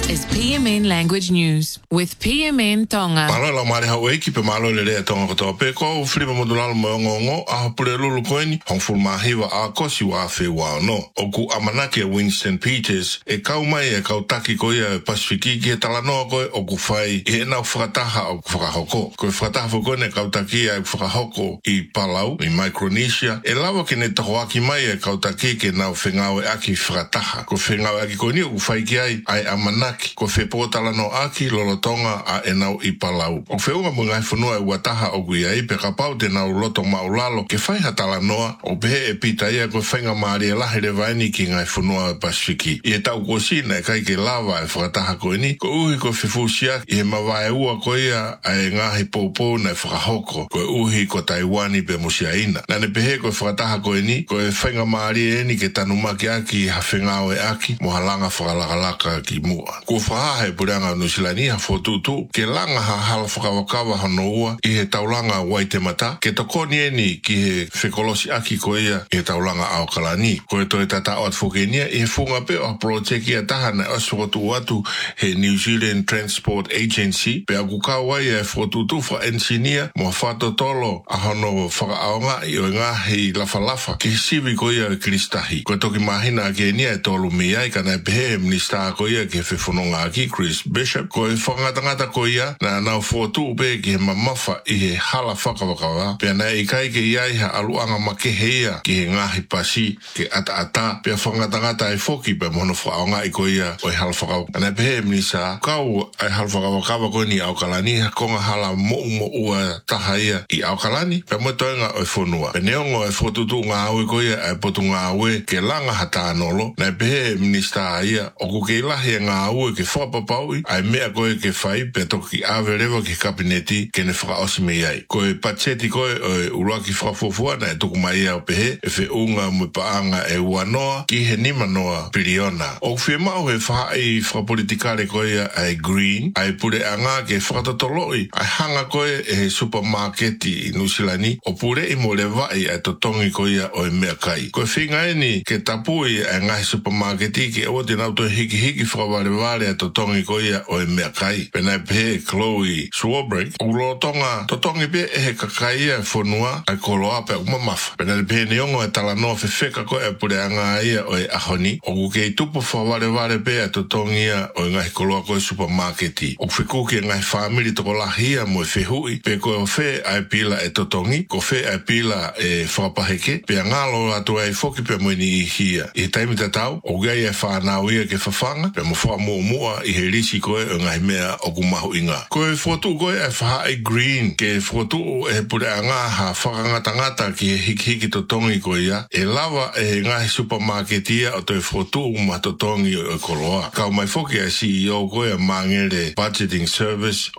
This is PMN Language News with PMN Tonga. Malo la mare hawe ki pe malo le le tonga ko pe ko flipa modulal mo ngongo a pule lulu koini hong ful mahiwa a kosi wa fe wa no oku amanake Winston Peters e kaumai e kautaki ko ia Pasifiki ki talano ko oku fai e na frataha o frahoko ko frataha foko ne kautaki e frahoko I Palau I Micronesia e lawa ke ne tohoaki mai e kautaki ke na fengawe aki frataha ko fengawe aki ko ni oku fai ki ai amanaki ko fe po talano aki lolotonga a enau I Palau o fe unga mga funua e wataha o gui ai pe kapau te nau loto maulalo ke fai hatalanoa o pehe e pita ia ko whainga maari e lahi le vaini ki ngai funua e Pasifiki I e tau ko sina e kai ke lava e whakataha ko ni ko uhi ko whifusia I he mawae ua ko ia a e ngahi poupou na e whakahoko ko uhi ko Taiwani pe musiaina na ne pehe ko whakataha ko ni ko e whainga maari e ni ke tanumaki aki hawhengao e aki mohalanga whakalakalaka ki mua ko whaha e pureanga nusilani ha fotutu ke langa ha hala whakawakawa hanoua I he taulanga Waitemata ke tokoni e ni ki he whekolosi aki ko ia I he taulanga Aokalani ko e toi tata o atfokenia I he funga pe o projeki a taha na osfotu atu he New Zealand Transport Agency pe a kukawai e fotutu fa engineer mo whato tolo a hono whakaaonga I o ngahi lafa ki sivi ko ia Kristahi ko toki mahina ke nia e tolu miai kana e pehe minister ko ia ke whewhononga aki Chris Bishop ko e whangatangata ko ia na nau fotu pe ki he mamafa I he hala whakawakawa pe na I kai ke iai ha aluanga makehea ki he ngahi pasi ke ata pe whangatangata e foki pe mono whaaonga I ko ia o e hala whakawa ana pehe minister kau e hala whakawakawa ko ni Aokalani ha konga hala mo ua taha ia I Aokalani pe mo toenga o e whonua pe neongo e fotutu ngā aue ko ia e potu ngā aue ke langa hata anolo na pehe minister ia o ko ke ilahi ngā aue ke whapapaui ai mea ko e ke whai pe toki awerewa ke kabineti ke ne whakaosi me iai ko e pacheti ko e uraki whakafofua na e tuku mai au pehe e whi unga mui paanga e uanoa ki he nima noa piriona o whi mau he whaai whakapolitikare ko ia ai green ai pure anga ke whakatotoloi ai hanga ko e he supermarketi I Nusilani o pure I mo le vai ai totongi ko ia o e mea kai ko e whinga e ni ke tapui ai ngahi supermarketi ke o te nauto hiki whakawareware ai totongi ko ia o e mea kai pena pehe Chloe Swarbrick o lotonga totongi pe e he kakai e whonua ai koloa pe umamafa pena pehe neongo e talanoa whewheka ko e pure anga ia o e ahoni o kuke I tupu whawareware pe ai totongi ia o e ngahi koloa ko e supermarketi o whikuke ngahi family toko lahia mo e whehui pe ko e whe ai pila e totongi ko whe ai pila e whapaheke pe ngalo atu ai foki pe moini I hia I taimi tatau o gai e whanau ia ke whawhanga pe mo whamua I he risi ko e ngahi mea o kumahu inga ko e whotu ko e whahai green ke whotu e pure anga ha whakangatangata ki he hiki totongi ko ia e lawa e ngahi supermarketia o te whotu ma totongi o koloa kau mai foki a CEO ko e mangere budgeting service